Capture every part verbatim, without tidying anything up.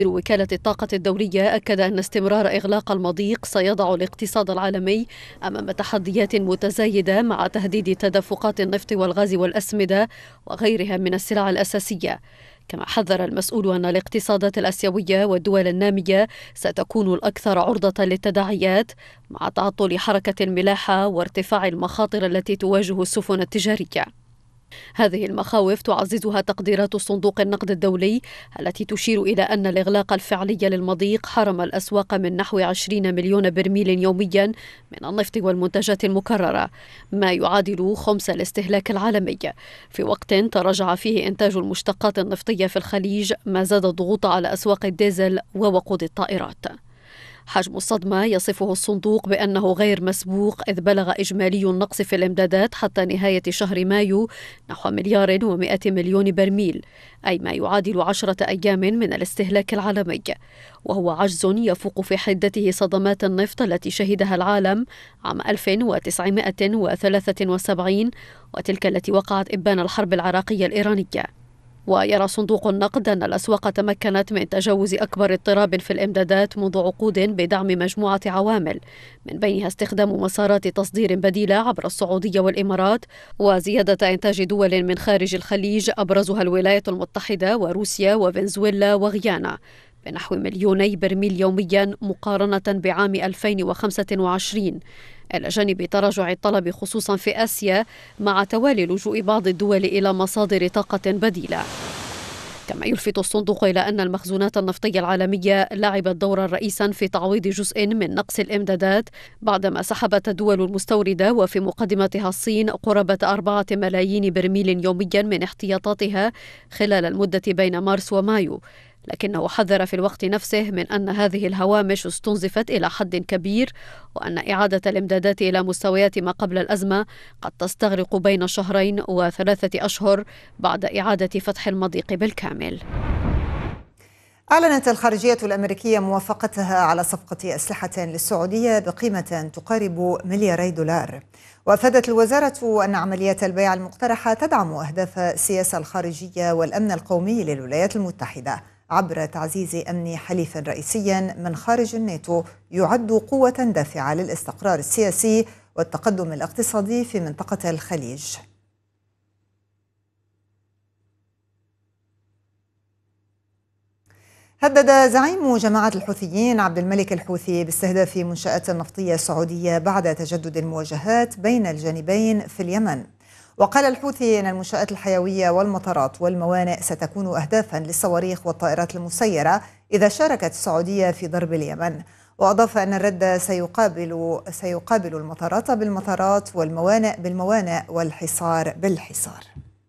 وكالة الطاقة الدولية أكد أن استمرار إغلاق المضيق سيضع الاقتصاد العالمي أمام تحديات متزايدة مع تهديد تدفقات النفط والغاز والأسمدة وغيرها من السلع الأساسية. كما حذر المسؤول أن الاقتصادات الآسيوية والدول النامية ستكون الأكثر عرضة للتداعيات مع تعطل حركة الملاحة وارتفاع المخاطر التي تواجه السفن التجارية. هذه المخاوف تعززها تقديرات صندوق النقد الدولي التي تشير إلى أن الإغلاق الفعلي للمضيق حرم الأسواق من نحو عشرين مليون برميل يوميا من النفط والمنتجات المكررة، ما يعادل خمس الاستهلاك العالمي، في وقت تراجع فيه إنتاج المشتقات النفطية في الخليج، ما زاد الضغوط على أسواق الديزل ووقود الطائرات. حجم الصدمة يصفه الصندوق بأنه غير مسبوق، إذ بلغ إجمالي النقص في الإمدادات حتى نهاية شهر مايو نحو مليار ومئة مليون برميل، أي ما يعادل عشرة أيام من الاستهلاك العالمي، وهو عجز يفوق في حدته صدمات النفط التي شهدها العالم عام ألف وتسعمئة وثلاثة وسبعين وتلك التي وقعت إبان الحرب العراقية الإيرانية. ويرى صندوق النقد أن الأسواق تمكنت من تجاوز أكبر اضطراب في الإمدادات منذ عقود بدعم مجموعة عوامل، من بينها استخدام مسارات تصدير بديلة عبر السعودية والإمارات، وزيادة إنتاج دول من خارج الخليج أبرزها الولايات المتحدة وروسيا وفنزويلا وغيانا بنحو مليوني برميل يوميا مقارنة بعام ألفين وخمسة وعشرين، إلى جانب تراجع الطلب خصوصا في آسيا مع توالي لجوء بعض الدول إلى مصادر طاقة بديلة. كما يلفت الصندوق إلى أن المخزونات النفطية العالمية لعبت دورا رئيسا في تعويض جزء من نقص الإمدادات بعدما سحبت الدول المستوردة وفي مقدمتها الصين قرابة أربعة ملايين برميل يوميا من احتياطاتها خلال المدة بين مارس ومايو، لكنه حذر في الوقت نفسه من أن هذه الهوامش استنزفت إلى حد كبير، وأن إعادة الإمدادات إلى مستويات ما قبل الأزمة قد تستغرق بين شهرين وثلاثة أشهر بعد إعادة فتح المضيق بالكامل. أعلنت الخارجية الأمريكية موافقتها على صفقة أسلحة للسعودية بقيمة تقارب ملياري دولار. وأفادت الوزارة أن عملية البيع المقترحة تدعم أهداف السياسة الخارجية والأمن القومي للولايات المتحدة عبر تعزيز أمن حليف رئيسي من خارج الناتو يعد قوة دافعة للاستقرار السياسي والتقدم الاقتصادي في منطقة الخليج. هدد زعيم جماعة الحوثيين عبد الملك الحوثي باستهداف منشآت نفطية سعودية بعد تجدد المواجهات بين الجانبين في اليمن. وقال الحوثي أن المنشآت الحيوية والمطارات والموانئ ستكون أهدافا للصواريخ والطائرات المسيرة إذا شاركت السعودية في ضرب اليمن. وأضاف أن الرد سيقابل سيقابل المطارات بالمطارات والموانئ بالموانئ والحصار بالحصار.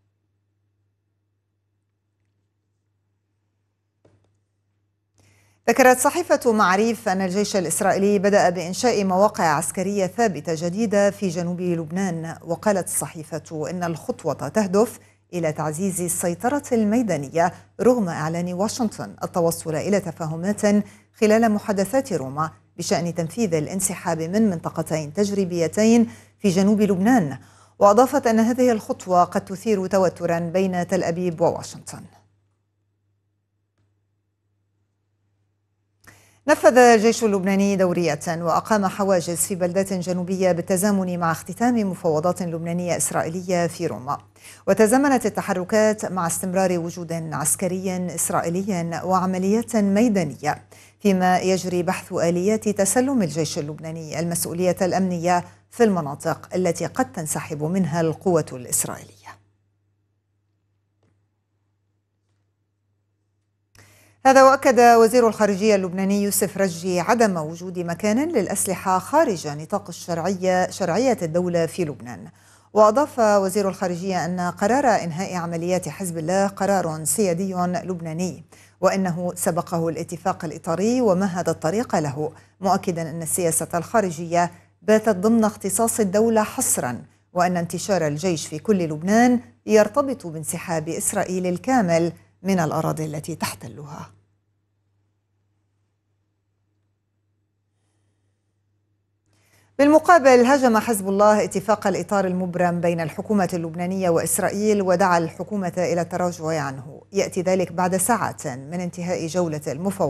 ذكرت صحيفة معريف أن الجيش الإسرائيلي بدأ بإنشاء مواقع عسكرية ثابتة جديدة في جنوب لبنان. وقالت الصحيفة إن الخطوة تهدف إلى تعزيز السيطرة الميدانية رغم إعلان واشنطن التوصل إلى تفاهمات خلال محادثات روما بشأن تنفيذ الانسحاب من منطقتين تجريبيتين في جنوب لبنان. وأضافت أن هذه الخطوة قد تثير توترا بين تل أبيب وواشنطن. نفذ الجيش اللبناني دورية وأقام حواجز في بلدات جنوبية بالتزامن مع اختتام مفاوضات لبنانية إسرائيلية في روما. وتزامنت التحركات مع استمرار وجود عسكري إسرائيلي وعمليات ميدانية، فيما يجري بحث آليات تسلم الجيش اللبناني المسؤولية الأمنية في المناطق التي قد تنسحب منها القوة الإسرائيلية. هذا وأكد وزير الخارجية اللبناني يوسف رجي عدم وجود مكان للأسلحة خارج نطاق الشرعية شرعية الدولة في لبنان. وأضاف وزير الخارجية أن قرار إنهاء عمليات حزب الله قرار سيادي لبناني، وأنه سبقه الاتفاق الإطاري ومهد الطريق له، مؤكدا أن السياسة الخارجية باتت ضمن اختصاص الدولة حصرا، وأن انتشار الجيش في كل لبنان يرتبط بانسحاب إسرائيل الكامل من الأراضي التي تحتلها. بالمقابل هاجم حزب الله اتفاق الإطار المبرم بين الحكومة اللبنانية وإسرائيل ودعا الحكومة إلى التراجع عنه. يأتي ذلك بعد ساعات من انتهاء جولة المفاوضات